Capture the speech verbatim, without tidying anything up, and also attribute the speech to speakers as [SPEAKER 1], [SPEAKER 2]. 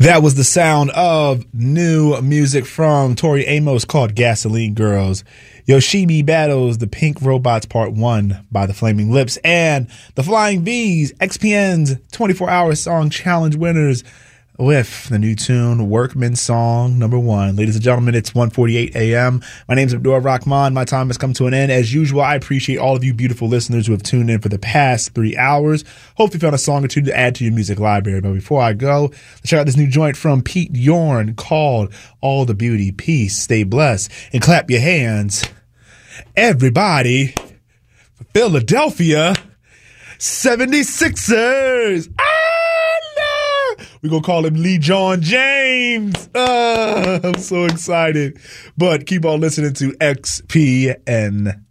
[SPEAKER 1] That was the sound of new music from Tori Amos called Gasoline Girls. Yoshimi battles the Pink Robots Part one by the Flaming Lips, and the Flying V's, X P N's twenty-four hour Song Challenge winners with the new tune, Workman Song Number One. Ladies and gentlemen, it's one forty-eight a.m. My name's Abdul Rahman. My time has come to an end. As usual, I appreciate all of you beautiful listeners who have tuned in for the past three hours. Hope you found a song or two to add to your music library. But before I go, let's check out this new joint from Pete Yorn called All the Beauty. Peace, stay blessed, and clap your hands. Everybody, for Philadelphia seventy-sixers. Ah! We're going to call him Lee John James. Ah, I'm so excited. But keep on listening to X P N.